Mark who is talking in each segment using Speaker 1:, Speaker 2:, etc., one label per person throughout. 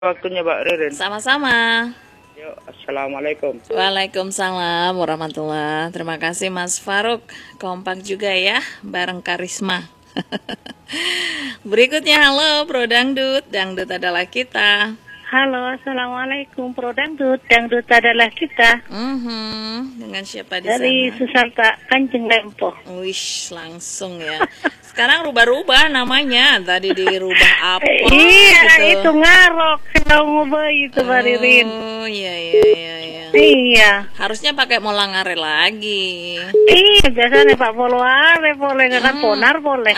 Speaker 1: Waktunya Mbak Ririn.
Speaker 2: Sama-sama.
Speaker 1: Yuk, assalamualaikum.
Speaker 2: Waalaikumsalam warahmatullahi. Terima kasih Mas Faruk. Kompak juga ya, bareng Karisma. Berikutnya, halo Bro Dangdut. Dangdut adalah kita.
Speaker 3: Halo, assalamualaikum Pro Dangdut. Dangdut adalah kita.
Speaker 2: Dengan siapa di
Speaker 3: Dari
Speaker 2: sana?
Speaker 3: Susalta Kanjeng Lempo.
Speaker 2: Wish, langsung ya. Sekarang rubah-rubah namanya. Tadi dirubah apa
Speaker 3: Iya,
Speaker 2: gitu.
Speaker 3: itu ngarok. Kalau ngubah itu Mbak Ririn.
Speaker 2: Oh, iya.
Speaker 3: Iya.
Speaker 2: Harusnya pakai molang are lagi.
Speaker 3: Iya, biasanya Pak Poloare boleh, nggak kan Ponar boleh.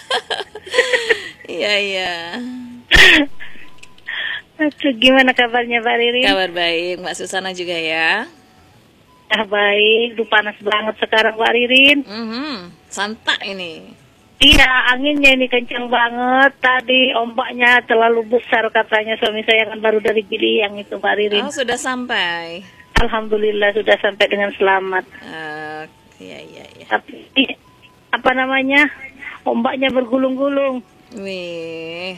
Speaker 2: Iya.
Speaker 3: Aduh, gimana kabarnya Mbak Ririn?
Speaker 2: Kabar baik, Mbak Susana juga ya.
Speaker 3: Ah, baik, lu panas banget sekarang Mbak Ririn.
Speaker 2: Santai ini.
Speaker 3: Iya, anginnya ini kencang banget. Tadi ombaknya terlalu besar katanya suami saya kan baru dari Biliang itu Mbak Ririn.
Speaker 2: Oh, sudah sampai.
Speaker 3: Alhamdulillah sudah sampai dengan selamat.
Speaker 2: Iya.
Speaker 3: Tapi apa namanya? Ombaknya bergulung-gulung.
Speaker 2: Wih.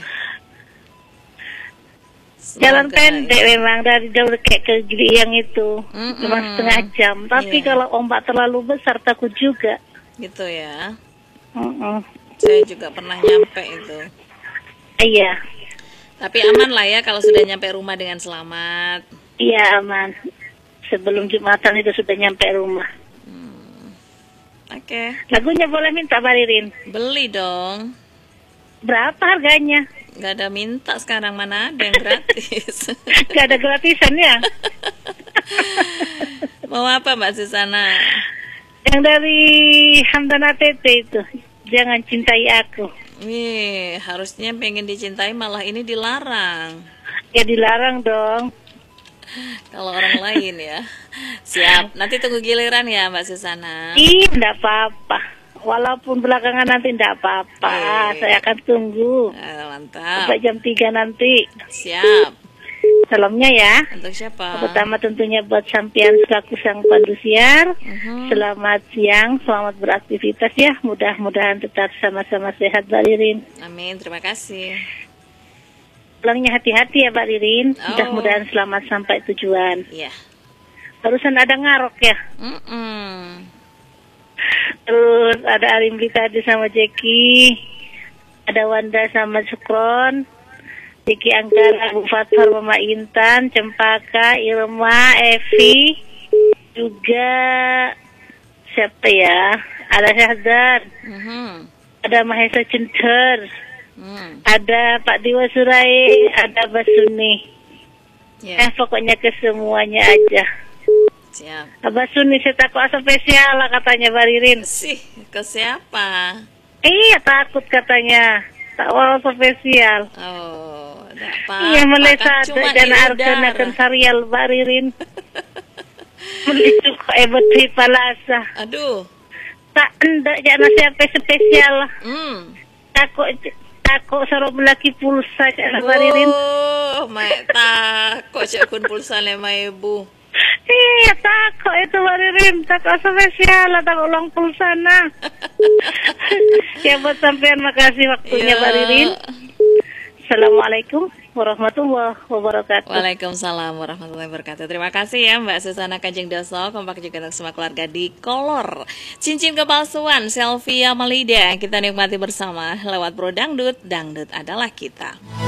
Speaker 3: Jalan
Speaker 2: Semoga
Speaker 3: pendek memang dari jauh kayak ke Biliang itu. Cuma setengah jam. Tapi
Speaker 2: Iya.
Speaker 3: kalau ombak terlalu besar takut juga.
Speaker 2: gitu ya.
Speaker 3: Mm-mm.
Speaker 2: Saya juga pernah nyampe itu.
Speaker 3: Iya.
Speaker 2: Tapi aman lah ya kalau sudah nyampe rumah dengan selamat.
Speaker 3: Iya aman. Sebelum Jumatan itu sudah nyampe rumah.
Speaker 2: Oke.
Speaker 3: Lagunya boleh minta Mbak Ririn.
Speaker 2: Beli dong.
Speaker 3: Berapa harganya?
Speaker 2: Gak ada minta sekarang, mana ada yang gratis.
Speaker 3: Gak ada gratisan ya?
Speaker 2: Mau apa Mbak Susana?
Speaker 3: Yang dari Hamdan ATT itu. Jangan cintai aku.
Speaker 2: Wih, harusnya pengen dicintai malah ini dilarang.
Speaker 3: Ya dilarang dong.
Speaker 2: Kalau orang lain ya. Siap, nanti tunggu giliran ya Mbak Susana.
Speaker 3: Ih, enggak apa-apa. Walaupun belakangan nanti enggak apa-apa. Saya akan tunggu.
Speaker 2: Mantap.
Speaker 3: Sampai jam 3 nanti.
Speaker 2: Siap.
Speaker 3: Salamnya ya.
Speaker 2: Untuk siapa?
Speaker 3: Pertama tentunya buat sampean selaku sang pandu siar. Selamat siang, selamat beraktivitas ya. Mudah-mudahan tetap sama-sama sehat Mbak Ririn.
Speaker 2: Amin, terima kasih.
Speaker 3: Pulangnya hati-hati ya Mbak Ririn.
Speaker 2: Oh.
Speaker 3: Mudah-mudahan selamat sampai tujuan.
Speaker 2: Iya.
Speaker 3: Barusan ada ngarok ya. Terus ada Arimbi tadi sama Jeki. Ada Wanda sama Sukron. Jeki Angkara, Bu Fathar, Mama Intan, Cempaka, Irma, Evi. Juga siapa ya? Ada Syahdan. Ada Mahesa Center. Ada Pak Diwa Surai. Ada Basuni.
Speaker 2: Ya.
Speaker 3: Pokoknya ke semuanya aja.
Speaker 2: Siap.
Speaker 3: Abah Suni saya takut spesial lah katanya Mbak Ririn.
Speaker 2: Sih, ke siapa?
Speaker 3: Iya takut katanya. Tak walau spesial.
Speaker 2: Oh, enggak apa.
Speaker 3: Iya melesa
Speaker 2: Kan cuma
Speaker 3: dan
Speaker 2: di
Speaker 3: arkeun
Speaker 2: udara.
Speaker 3: sarial Mbak Ririn. Menuju ke ebet palasa.
Speaker 2: Aduh.
Speaker 3: Tak endak jangan siapa spesial. Takut sarap laki pulsa jangan Mbak Ririn.
Speaker 2: Oh, kok cek kun pulsa 5.000.
Speaker 3: Iya takut itu Mbak Ririn. Takut spesial takut ulang pulsana. Ya buat sampean makasih waktunya Mbak Ririn. Assalamualaikum warahmatullahi wabarakatuh.
Speaker 2: Waalaikumsalam warahmatullahi wabarakatuh. Terima kasih ya Mbak Susana Kanjeng Doso. Kompak juga untuk semua keluarga di Kolor. Cincin kepalsuan Selvia Melida. Kita nikmati bersama lewat Bro Dangdut. Dangdut adalah kita.